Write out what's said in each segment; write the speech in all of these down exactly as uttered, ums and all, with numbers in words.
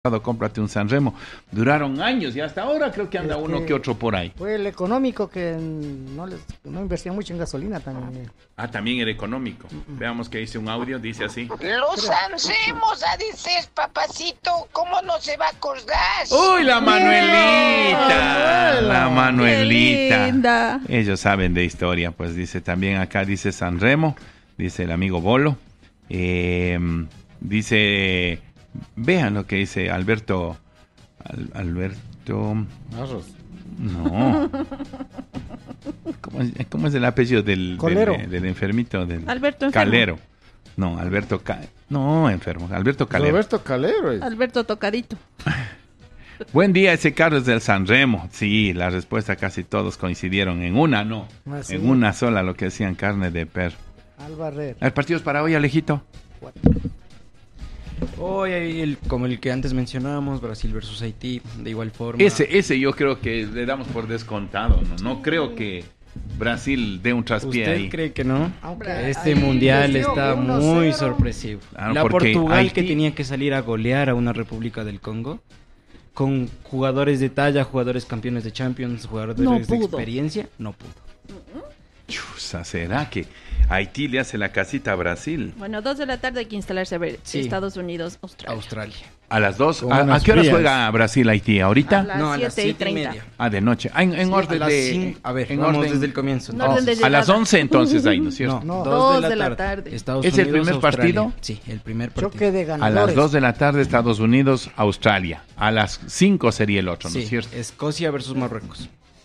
cómprate un Sanremo. Duraron años y hasta ahora creo que anda es uno que, que otro por ahí. Fue el económico que no les no invertía mucho en gasolina también. Ah, también era económico. Uh-uh. Veamos que dice un audio, dice así. Los Sanremos, a dices, papacito, ¿cómo no se va a acordar? ¡Uy, la Manuelita! Oh, la Manuelita. Qué linda. Ellos saben de historia, pues dice también acá, dice Sanremo, dice el amigo Bolo. Eh, dice... Vean lo que dice Alberto. Al, Alberto. Arros. No. ¿Cómo es, ¿Cómo es el apellido del, del, del enfermito? Del Alberto enfermo. Calero. No, Alberto. Ca... No, enfermo. Alberto Calero. Alberto Calero. Es. Alberto Tocadito. Buen día, ese Carlos del Sanremo. Sí, la respuesta casi todos coincidieron en una, no. Ah, sí. En una sola, lo que decían carne de perro. Albarrer. ¿El partido es para hoy, Alejito? Cuatro. Hoy hay el, como el que antes mencionábamos, Brasil versus Haití, de igual forma. Ese, ese yo creo que le damos por descontado, ¿no? No creo que Brasil dé un traspié ¿Usted ahí. cree que no? Aunque este mundial está muy sorpresivo. Claro, la Portugal Haití... que tenía que salir a golear a una República del Congo, con jugadores de talla, jugadores campeones de Champions, jugadores no de experiencia, no pudo. Chusa, ¿será que Haití le hace la casita a Brasil? Bueno, dos de la tarde hay que instalarse a ver sí. Estados Unidos, Australia. Australia. A las dos. ¿A, ¿A qué horas juega Brasil-Haití? ¿Ahorita? A las no, a las siete y media. Ah, de noche. Ah, en, en sí, orden a de... Cinco, a ver, en vamos orden, desde el comienzo. No, orden de a las once entonces ahí, ¿no es cierto? No, no dos, dos de, de la la tarde. tarde. Estados ¿Es Unidos, el primer Australia. partido? Sí, el primer partido. Choque de ganadores. A las dos de la tarde Estados Unidos, Australia. A las cinco sería el otro, ¿no sí, es cierto? Escocia versus Marruecos.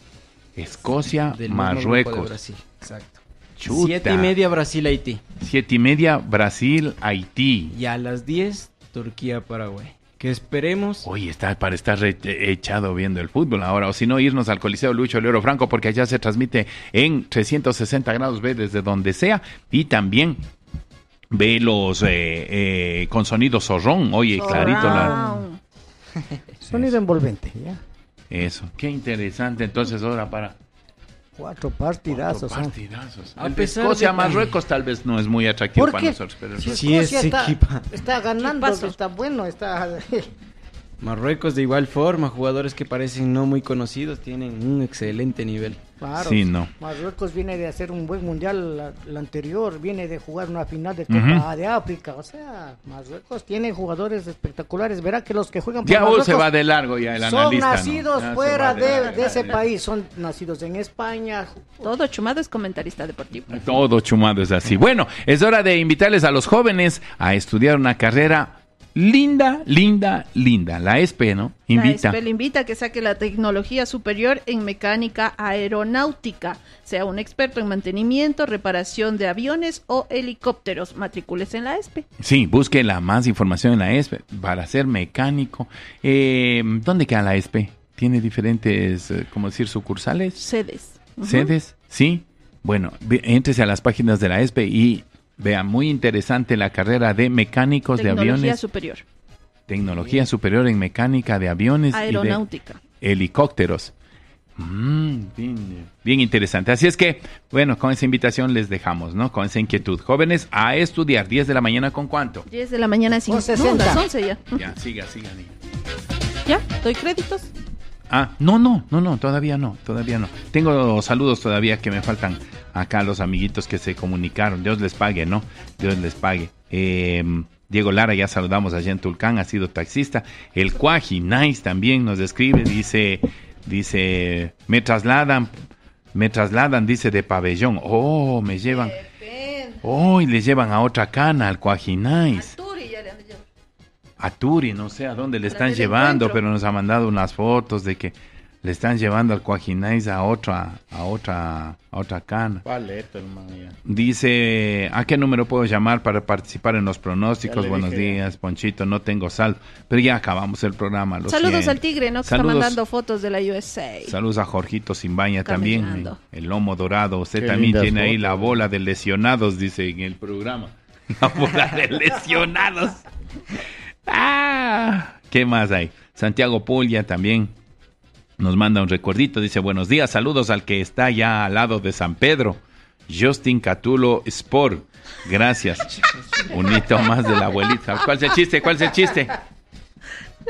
Escocia, Del Marruecos. De Brasil. Exacto. Chuta. Siete y media Brasil-Haití. Siete y media Brasil-Haití. Y a las diez Turquía-Paraguay. Que esperemos. Oye, está para estar re- echado viendo el fútbol ahora. O si no, irnos al Coliseo Lucho Leoro Franco, porque allá se transmite en trescientos sesenta grados B desde donde sea. Y también ve los eh, eh, con sonido zorrón. Oye, Zorrón. clarito. La... Sonido envolvente, ya. Eso, qué interesante. Entonces, ahora para... Cuatro partidazos. Cuatro partidazos. A El de pesar Escocia, de que- Marruecos tal vez no es muy atractivo para Porque nosotros. Pero el si resto- Sí, Escocia ese está, equipo. está ganando, Equipazo. está bueno, está... Marruecos de igual forma, jugadores que parecen no muy conocidos, tienen un excelente nivel. Claro, Sí, no. Marruecos viene de hacer un buen mundial la, la anterior, viene de jugar una final de Copa Ujú. de África, o sea, Marruecos tiene jugadores espectaculares, verá que los que juegan por Ya vos Marruecos se va de largo ya el son analista. nacidos ¿no? Ya se fuera va de, largo. de ese país, son nacidos en España. Todo Chumado es comentarista deportivo. Todo chumado es así. Bueno, es hora de invitarles a los jóvenes a estudiar una carrera linda, linda, linda. La E S P, ¿no? Invita. La E S P le invita a que saque la tecnología superior en mecánica aeronáutica. Sea un experto en mantenimiento, reparación de aviones o helicópteros. Matrículese en la E S P. Sí, busque la más información en la E S P para ser mecánico. Eh, ¿Dónde queda la E S P? ¿Tiene diferentes, eh, como decir, sucursales? Sedes. Ujú. ¿Sedes? Sí. Bueno, ve- éntrese a las páginas de la E S P y vea, muy interesante la carrera de mecánicos de Tecnología aviones. superior. Tecnología superior en mecánica de aviones Aeronáutica. y de helicópteros. Mm, bien, bien interesante. Así es que, bueno, con esa invitación les dejamos, ¿no? Con esa inquietud. Jóvenes, a estudiar. diez de la mañana, ¿con cuánto? diez de la mañana, cinco. Con sesenta. No, las once ya. Ya, siga, siga. niña. ¿Ya? ¿Doy créditos? Ah, no, no, no, no, todavía no, todavía no. Tengo saludos todavía que me faltan acá, los amiguitos que se comunicaron. Dios les pague, ¿no? Dios les pague. Eh, Diego Lara, ya saludamos allá en Tulcán, ha sido taxista. El Cuaji Nice también nos escribe, dice, dice, me trasladan, me trasladan, dice, de pabellón. Oh, me llevan. Oh, y le llevan a otra cana, al Cuaji Nice. A Turi, no sé a dónde le A la están del llevando, encuentro. pero nos ha mandado unas fotos de que le están llevando al Cuajinais a otra, a otra, a otra cana. Paleto, hermano. Ya. Dice, ¿a qué número puedo llamar para participar en los Ya pronósticos? le Buenos dije, ya. días, Ponchito, no tengo saldo. Pero ya acabamos el programa. Lo Saludos siento. al Tigre, ¿no? Que Saludos. está mandando fotos de la U S A. Saludos a Jorgito Simbaña también, Caminando. el lomo dorado. Usted Qué también lindas tiene ahí fotos. la bola de lesionados, dice en el programa. La bola de lesionados. Ah, ¿qué más hay? Santiago Puglia también nos manda un recuerdito. Dice, buenos días, saludos al que está ya al lado de San Pedro. Justin Catulo Sport. Gracias. Un hito más de la abuelita. ¿Cuál es el chiste? ¿Cuál es el chiste?